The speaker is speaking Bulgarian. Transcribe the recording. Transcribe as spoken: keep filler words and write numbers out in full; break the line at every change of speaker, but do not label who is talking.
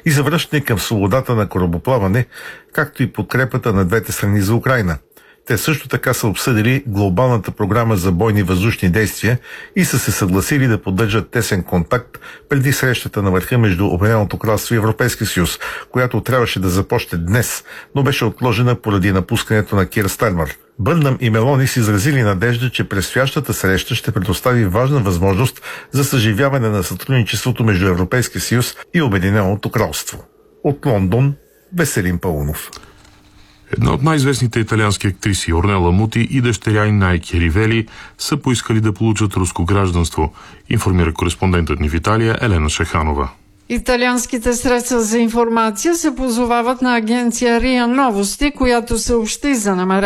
и за връщане към свободата на корабоплаване, както и подкрепата на двете страни за Украйна. Те също така са обсъдили глобалната програма за бойни въздушни действия и са се съгласили да поддържат тесен контакт преди срещата на върха между Обединеното кралство и Европейския съюз, която трябваше да започне днес, но беше отложена поради напускането на Кир Стармър. Бърнъм и Мелони са изразили надежда, че предстоящата среща ще предостави важна възможност за съживяване на сътрудничеството между Европейския съюз и Обединеното кралство. От Лондон, Веселин Паунов.
Една от най-известните италиански актриси, Орнела Мути, и дъщеря й Найки Ривели, са поискали да получат руско гражданство, информира кореспондентът ни в Италия Елена Шеханова.
Италианските средства за информация се позовават на агенция РИА Новости, която съобщи за намерението